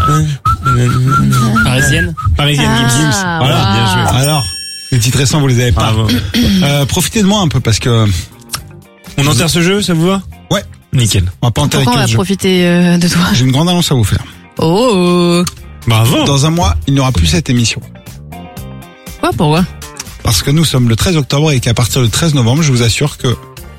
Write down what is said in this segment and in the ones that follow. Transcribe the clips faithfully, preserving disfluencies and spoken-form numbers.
Parisienne. Parisienne Ah, Gims. Voilà, wow. bien joué. Alors, les titres récents, vous les avez pas. Bravo. Euh, profitez de moi un peu parce que On enterre ce jeu, ça vous va? Ouais. Nickel. on va pas enterrer Pourquoi on que va le jeu. profiter euh, de toi? J'ai une grande annonce à vous faire. Oh. Bravo. Dans un mois, il n'y aura plus cette émission. Quoi, pourquoi? Parce que nous sommes le treize octobre et qu'à partir du treize novembre, je vous assure que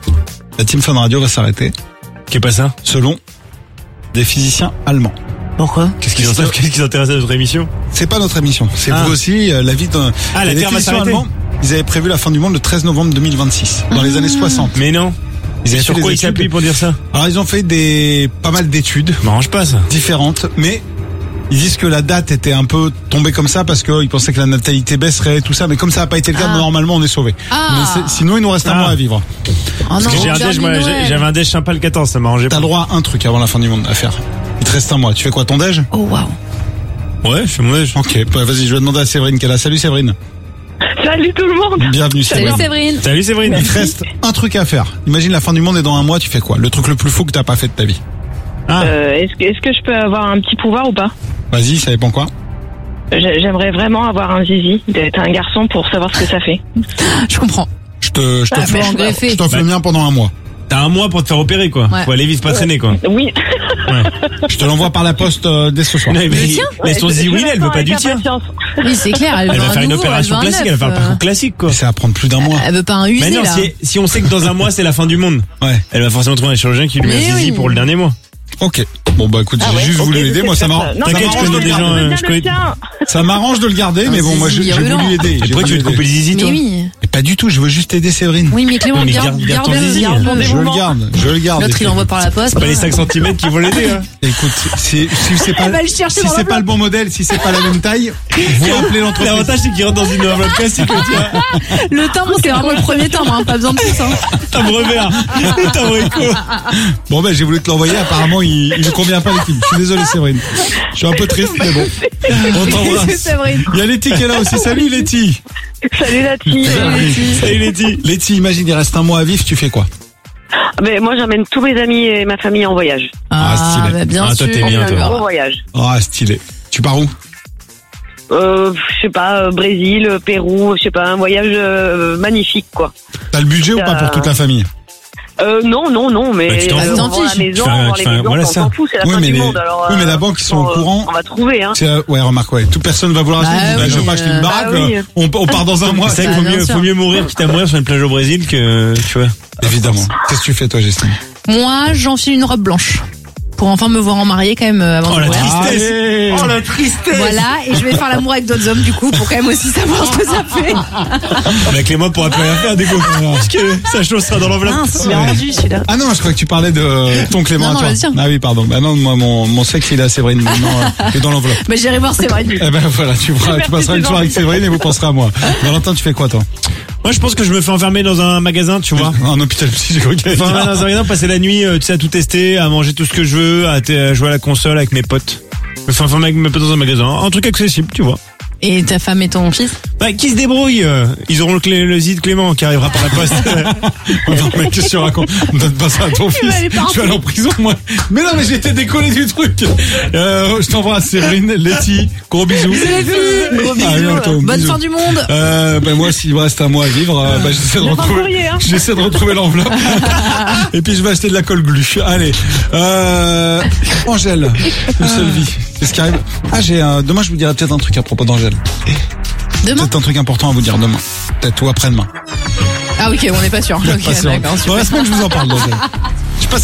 la Team Fun Radio va s'arrêter Qu'est pas ça? selon des physiciens allemands. Pourquoi? Qu'est-ce qu'ils ont, qu'est-ce qu'ils intéressent à notre émission? C'est pas notre émission, c'est Ah. vous aussi, euh, la vie d'un... Ah, la les Terre va physiciens s'arrêter. allemands, ils avaient prévu la fin du monde le treize novembre deux mille vingt-six, dans les années soixante. Mais non. Ils avaient Sur fait quoi des ils s'appuient études. pour dire ça? Alors ils ont fait des pas mal d'études M'arrange pas ça. différentes, mais ils disent que la date était un peu tombée comme ça parce qu'ils pensaient que la natalité baisserait, tout ça, mais comme ça n'a pas été le cas, Ah. normalement on est sauvé. Ah. Mais c'est- sinon il nous reste un Ah. mois à vivre. Oh Parce non, que j'ai un déj, moi, Dernier j'ai- Noël. j'avais un déj sympa le quatorze, ça m'arrangeait T'as pas. le droit à un truc avant la fin du monde à faire. Il te reste un mois. Tu fais quoi, ton déj? Oh waouh. Ouais, je fais mon déj. Ok, bah, vas-y, je vais demander à Séverine qu'elle a. Salut Séverine. Salut tout le monde. Bienvenue Salut Séverine. Séverine. Salut Séverine. Il te reste un truc à faire. Imagine la fin du monde est dans un mois, tu fais quoi? Le truc le plus fou que t'as pas fait de ta vie. Ah. Euh, est-ce, que- est-ce que je peux avoir un petit pouvoir ou pas? Vas-y, ça dépend quoi? J'ai- J'aimerais vraiment avoir un zizi, d'être un garçon pour savoir ce que ça fait. Je comprends. Je te, je Ah, t'offre, mais en greffé. je t'offre le mien pendant un mois. T'as un mois pour te faire opérer, quoi. Ouais. Faut aller vite, pas traîner, quoi. Oui. Je te l'envoie par la poste euh, dès ce soir. Mais, mais, tien mais son Je zizi, elle veut l'attends pas du avec tien. impatience. Oui, c'est clair. Elle, Elle veut va un faire une nouveau, opération elle veut un classique, neuf, elle va faire le euh, parcours classique, quoi. Ça va prendre plus d'un mois. Elle veut pas un usé, Mais non, là. si, si on sait que dans un mois c'est la fin du monde, Ouais. elle va forcément trouver un chirurgien qui lui met Mais un zizi oui. pour le dernier mois. Ok. Bon bah écoute, Ah j'ai ouais, juste ok, voulu je l'aider. sais Moi ça faire m'arrange. ça. Non, ça T'inquiète, m'arrange je de connais le des garder. gens, Je veux euh, bien je le connais- tien. Ça m'arrange de le garder, mais Un bon, moi j'ai zizi j'ai voulu violent. l'aider. J'ai Pourquoi tu voulu veux te couper le l'aider. zizi, Mais toi? oui. Et pas du tout. Je veux juste aider Séverine. Oui, mais Clément, Mais garde, garde- garde garde, ton le- zizi. garde le Je moment. le garde. Je le garde. L'autre, il l'envoie par la poste. C'est pas les cinq centimètres qui vont l'aider, hein. Écoute, si, si c'est pas, Elle va le chercher si dans c'est pas le bon modèle, si c'est pas la même taille, vous appelez l'entreprise. L'avantage c'est qu'il rentre dans une enveloppe classique, tu vois. Le timbre, c'est vraiment le premier timbre, hein, pas besoin de plus. Hein. Timbre vert, timbre éco. Bon ben j'ai voulu te l'envoyer, apparemment il, il ne convient pas à l'équipe. Je suis désolé Séverine. Je suis un peu triste mais bon. On C'est t'embrasse. Séverine. Il y a Letty qui est là aussi. Salut Letty. Salut la team. Salut Letty. Letty, imagine il reste un mois à vivre, tu fais quoi? Mais moi j'emmène tous mes amis et ma famille en voyage. Ah, Ah, stylé. bah, bien Ah, toi, sûr. t'es bien, Un toi. gros voyage. Ah stylé. Tu pars où? Euh, je sais pas, euh, Brésil, euh, Pérou, je sais pas, un voyage euh, magnifique quoi. T'as le budget ou pas pour toute la famille? Euh, non, non, non, mais Bah, tu t'en euh, fous. on T'en vend la fiches. maison, Tu fais un- on vend tu les fais un- maisons, voilà on ça. s'en fout, c'est la Oui, fin mais du les- monde. Alors, oui, mais euh, la banque, ils sont au euh, courant. On va trouver, hein. C'est, euh, ouais, remarque, ouais. Toute personne va vouloir acheter. Bah Bah, oui, je veux pas acheter une euh, baraque. bah oui. euh, on, on part dans un mois. C'est vrai Bah, qu'il faut bien mieux, sûr. faut mieux mourir quitte à mourir sur une plage au Brésil que, tu vois. Évidemment. Qu'est-ce que tu fais toi, Justine? Moi, j'enfile une robe blanche. Pour enfin me voir en mariée quand même euh, avant Oh de la mourir. tristesse. Allez. Oh la tristesse. Voilà, et je vais faire l'amour avec d'autres hommes du coup pour quand même aussi savoir ce que ça fait. Bah Clément pourra plus rien faire du coup. Parce que sa chose sera dans l'enveloppe. Mince, je l'ai rendu celui-là. Ah non, je crois que tu parlais de ton Clément Non, à non, toi. le tien. Ah oui, pardon. Bah non, moi, mon, mon sexe, il est à Séverine. Maintenant, euh, il est dans l'enveloppe. Mais j'irai voir Séverine. Eh ben voilà, tu, feras, tu passeras une soirée avec Séverine et vous penserez à moi. Valentin, tu fais quoi toi? Moi je pense que je me fais enfermer dans un magasin, tu vois. Un hôpital psy, j'ai cru qu'il allait Enfin, dire. dans un magasin, passer la nuit, euh, tu sais, à tout tester, à manger tout ce que je veux, à, t- à jouer à la console avec mes potes. Je me fais enfermer avec mes potes dans un magasin. Un truc accessible, tu vois. Et ta femme et ton fils? Bah, qui se débrouille euh, ils auront le, clé, le zizi de Clément qui arrivera par la poste. Enfin, mec, qu'est-ce que tu racontes? On donne pas ça à ton fils. va aller partout. Tu vas aller en prison, moi. Mais non, mais j'ai été décollé du truc. Euh, je t'embrasse, Séverine, Letty. Gros bisous. Les filles, gros bisous. À bientôt. Bonne Bisous. fin du monde. Euh, ben moi, s'il me reste un mois à vivre, euh, ben, j'essaie de J'attends retrouver, le courrier, hein. j'essaie de retrouver l'enveloppe. Et puis je vais acheter de la colle glu. Allez, euh, Angèle, une seule vie. Qu'est-ce qui arrive? Ah, j'ai un, demain je vous dirai peut-être un truc à propos d'Angèle. Demain? Peut-être un truc important à vous dire demain. Peut-être ou après-demain. Ah ok, on n'est pas sûr. Ok, Pas sûr. d'accord. Dans la semaine, je vous en parle d'Angèle. Je passe